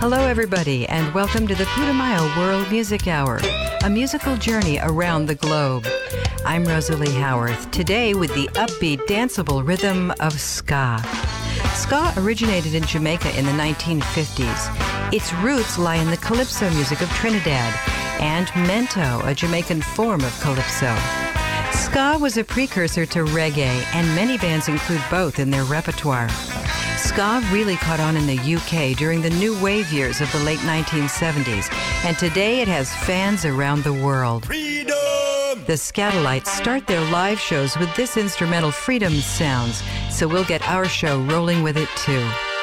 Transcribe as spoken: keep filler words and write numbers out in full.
Hello, everybody, and welcome to the Putumayo World Music Hour, a musical journey around the globe. I'm Rosalie Howarth, today with the upbeat, danceable rhythm of ska. Ska originated in Jamaica in the nineteen fifties. Its roots lie in the calypso music of Trinidad and mento, a Jamaican form of calypso. Ska was a precursor to reggae, and many bands include both in their repertoire. Ska really caught on in the U K during the new wave years of the late nineteen seventies, and today it has fans around the world. Freedom! The Skatalites start their live shows with this instrumental Freedom Sounds, so we'll get our show rolling with it too.